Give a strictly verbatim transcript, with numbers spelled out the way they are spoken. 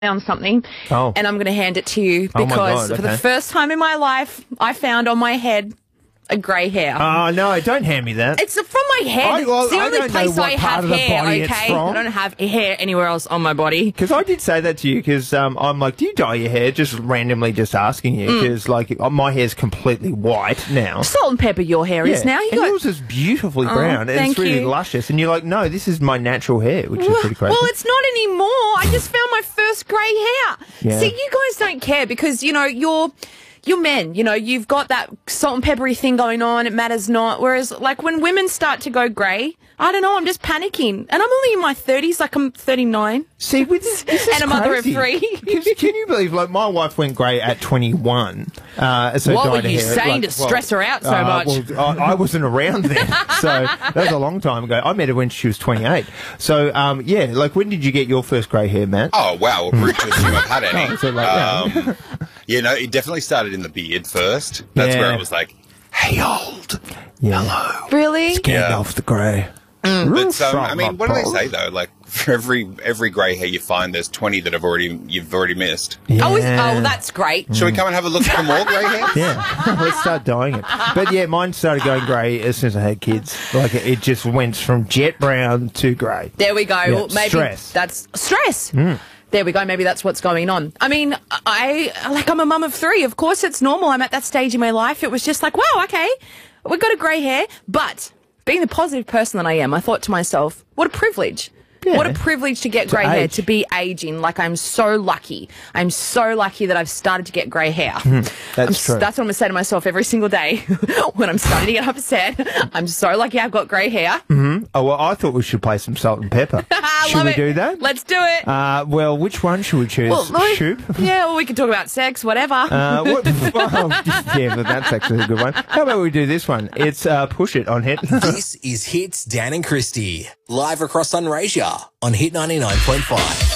on something, oh. and I'm going to hand it to you Oh because my God, for okay. the first time in my life, I found on my head a grey hair. Oh, no, don't hand me that. It's from my head. I- well, it's the I only don't know place what I part have of the hair, body it's okay? from. I don't have hair anywhere else on my body. Because I did say that to you because um, I'm like, do you dye your hair? Just randomly just asking you because, mm. like, my hair's completely white now. Salt and pepper your hair yeah. is now. You and got... yours is beautifully oh, brown. And thank it's really you. luscious. And you're like, no, this is my natural hair, which is pretty crazy. Well, it's not anymore. I just found my first grey hair. Yeah. See, you guys don't care because, you know, you're... You're men, you know, you've got that salt and peppery thing going on, it matters not. Whereas, like, when women start to go grey, I don't know, I'm just panicking. And I'm only in my thirties, like, I'm thirty-nine. See, with this, this is and a mother of crazy. three. can, can you believe, like, my wife went grey at twenty-one. Uh, so what dyed were you her hair. saying like, to stress well, her out so uh, much? Well, I, I wasn't around then. So that was a long time ago. I met her when she was twenty-eight. So, um, yeah, like, when did you get your first grey hair, Matt? Oh, wow. Well, pretty to assume I've had any. Oh, so like, um, you know, it definitely started in the beard first. That's Yeah. where it was like, hey, old. Yeah. Hello. Really? Get Yeah. off the grey. But um, I mean, what do they say though? Like for every every grey hair you find, there's twenty that have already you've already missed. Yeah. Oh, is, oh, that's great. Shall we come and have a look for more grey hairs? Yeah, let's start dyeing it. But yeah, mine started going grey as soon as I had kids. Like it, it just went from jet brown to grey. There we go. Yeah, Well, maybe stress. that's stress. There we go. Maybe that's what's going on. I mean, I like I'm a mum of three. Of course, it's normal. I'm at that stage in my life. It was just like, wow, okay, we've got a grey hair. But being the positive person that I am, I thought to myself, what a privilege. Yeah. What a privilege to get To grey hair, age. to be aging. Like, I'm so lucky. I'm so lucky that I've started to get grey hair. That's I'm, true. That's what I'm going to say to myself every single day when I'm starting to get upset. I'm so lucky I've got grey hair. Mm-hmm. Oh, well, I thought we should play some salt and pepper. Should Love we it. do that? Let's do it. Uh, well, which one should we choose? Well, Louis- Shoop? Yeah, well, we can talk about sex, whatever. Uh, what, well, yeah, but that's actually a good one. How about we do this one? It's uh, Push It on Hit. This is Hits Dan and Christy, live across Sunraysia on Hit ninety-nine point five.